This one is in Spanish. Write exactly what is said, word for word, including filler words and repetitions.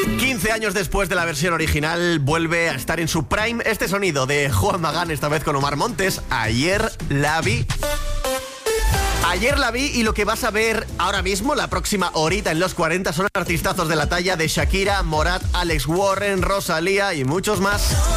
quince años después de la versión original, vuelve a estar en su prime este sonido de Juan Magán, esta vez con Omar Montes. Ayer la vi. Ayer la vi y lo que vas a ver ahora mismo, la próxima horita en los cuarenta, son artistazos de la talla de Shakira, Morat, Alex Warren, Rosalía y muchos más.